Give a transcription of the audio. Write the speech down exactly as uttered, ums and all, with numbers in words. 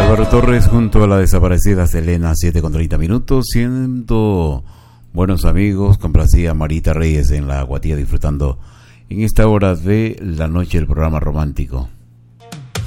Álvaro Torres junto a la desaparecida Selena, siete con treinta minutos, siendo buenos amigos, complacía Marita Reyes en la Guatía, disfrutando en esta hora de la noche el programa romántico.